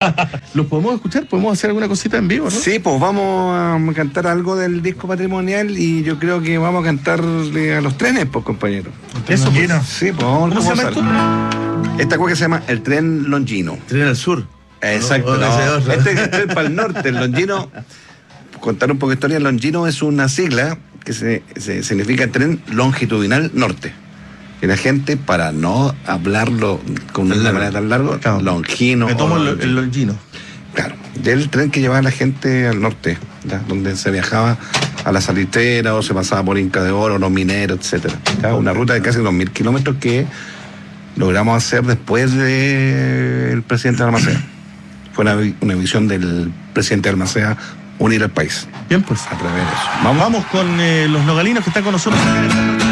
¿Los podemos escuchar? ¿Podemos hacer alguna cosita en vivo, no? Sí, pues vamos a cantar algo del disco patrimonial y yo creo que vamos a cantarle a los trenes, pues, compañero. Eso, pues. Sí, pues vamos. ¿Cómo se llama esto? Esta cosa que se llama el tren Longino. Tren al sur. Exacto. No, este es para el norte, el Longino. Contar un poco de historia, el Longino es una sigla que se significa tren longitudinal norte. Y la gente, para no hablarlo con una manera tan larga, claro, longino. Me tomo el Longino. Claro, del tren que llevaba a la gente al norte, ¿ya? Donde se viajaba a la Salitera o se pasaba por Inca de Oro, los mineros, etcétera. Una ruta de casi 2.000 kilómetros que logramos hacer después del presidente de Balmaceda. Fue una visión del presidente de Balmaceda, unir al país. Bien, pues. A través de eso. Vamos con los nogalinos que están con nosotros acá en el